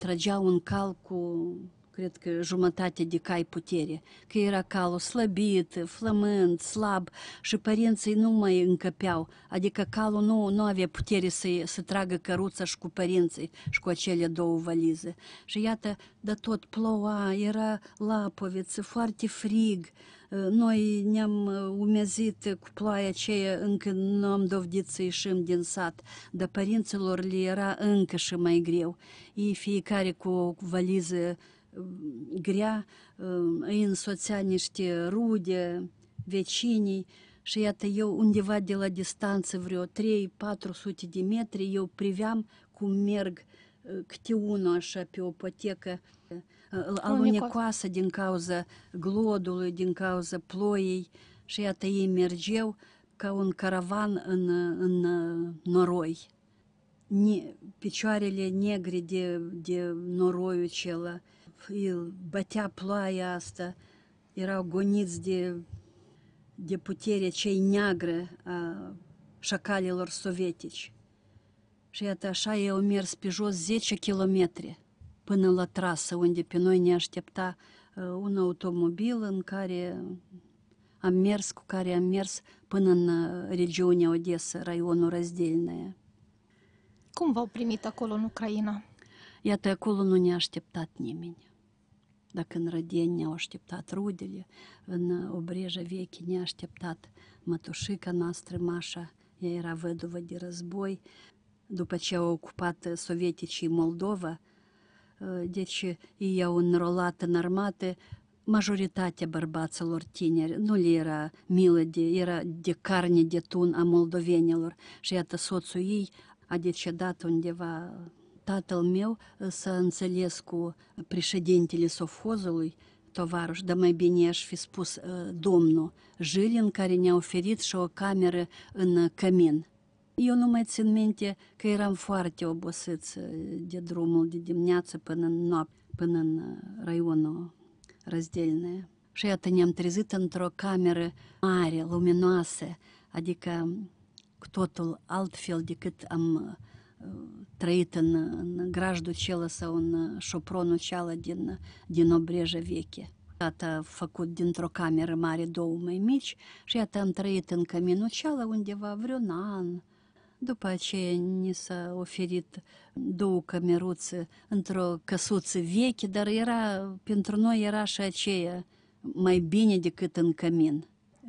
trăgea un cal cu, cred că, jumătate de cai putere, că era calul slăbit, flămând, slab și părinții nu mai încăpeau, adică calul nu avea putere să tragă căruța și cu părinții și cu acele două valize. Și iată, de tot ploua, era lapoviță, foarte frig. Noi ne-am umezit cu ploaia aceea, încă nu am dovedit să ieșim din sat, dar părinților le era încă și mai greu. Ei fiecare cu o valiză grea, îi însoțea niște rude, vecinii și iată eu undeva de la distanță vreo 3-400 de metri, eu priveam cum merg câte unul așa pe o potecă alunecoasă din cauza glodului, din cauza ploii și iată ei mergeau ca un caravan în noroi. Picioarele negre de noroiul acela, îl bătea ploaia asta, erau goniți de putere cei neagră a șacalilor sovietici. Și iată așa ei au mers pe jos 10 kilometri până la trasă, unde pe noi ne aștepta un automobil cu care am mers până în regiunea Odessa, raionul Răzdelnaia. Cum v-au primit acolo în Ucraina? Iată, acolo nu ne-a așteptat nimeni. Dacă în Rădeni ne-au așteptat rudele, în Obreja Veche ne-a așteptat mătușica noastră, Mașa, ea era văduvă de război, după ce au ocupat sovieticii Moldova, deci ei au înrolat în armată majoritatea bărbaților tineri, nu le era milă, era de carne de tun a moldovenilor și iată soțul ei a decedat undeva. Tatăl meu s-a înțeles cu președintele sovhozului, tovarăș, dar mai bine aș fi spus domnul Jilin, care ne-a oferit și o cameră în cămin. Eu nu mai țin minte că eram foarte obosiți de drumul de dimineață până în noapte, până în raionul Răzdelnaia. Și iată ne-am trezit într-o cameră mare, luminoasă, adică cu totul altfel decât am trăit în grajdul acela sau în șopronul acela din Obreja Veche. Tata a făcut dintr-o cameră mare două mai mici și iată am trăit în căminul acela undeva vreun an. După aceea ni s-a oferit două cameruțe într-o căsuță veche, dar pentru noi era și aceea mai bine decât în cămin.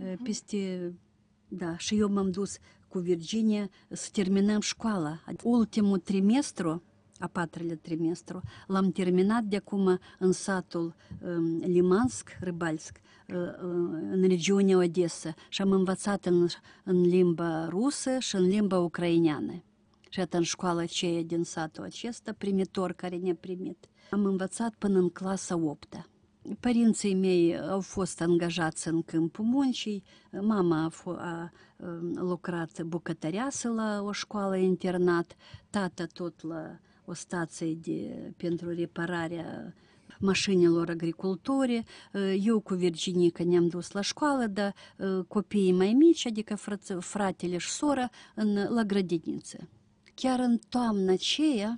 Și eu m-am dus cu Virginia să terminăm școala. Ultimul trimestru, a patrulea trimestru, l-am terminat de acum în satul Limansk, Râbalsk, în regiunea Odessa și am învățat în limba rusă și în limba ucraineană. Și atât în școala aceea din satul acesta, primitor care ne-a primit, am învățat până în clasa 8-a. Părinții mei au fost angajați în câmpul muncii, mama a lucrat bucătăreasă la o școală-internat, tata tot la o stație pentru repararea mașinilor agriculturii. Eu cu Virginica ne-am dus la școală, dar copiii mai mici, adică fratele și sora, la grădiniță. Chiar în toamna aceea,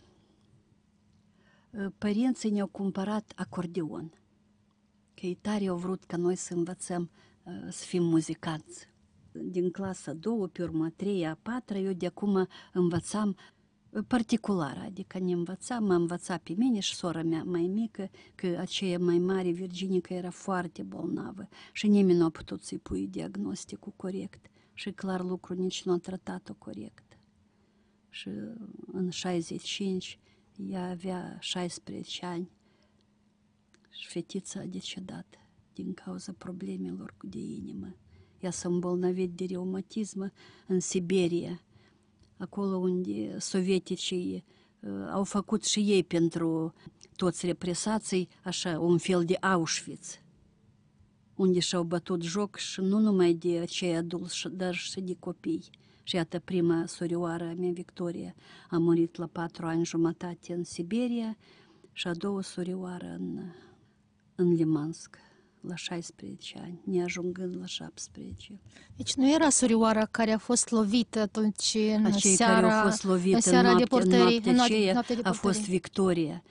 părinții ne-au cumpărat acordeon. Că ei tare au vrut ca noi să învățăm să fim muzicanți. Din clasa 2, pe urmă 3, a 4, eu de acum învățam particular, adică m-a învățat pe mine și sora mea mai mică, că aceea mai mare, Virginica, era foarte bolnavă și nimeni nu a putut să-i pui diagnosticul corect și clar lucru nici nu a tratat-o corect. Și în 65 ea avea 16 ani și fetița a decedat din cauza problemelor de inimă. Ea s-a îmbolnăvit de reumatism în Siberia, acolo unde sovieticii au făcut și ei pentru toți represații așa un fel de Auschwitz, unde și-au bătut joc și nu numai de acei adulți, dar și de copii. Și iată, prima sorioară a mea, Victoria, a murit la 4 ani jumătate în Siberia și a doua sorioară în Limansk, la 16 ani, neajungând la 17. Deci nu era surioara care a fost lovită atunci în Acei seara, care au fost loviți în seara în deportării, noaptea aceea noaptea a fost Victoria.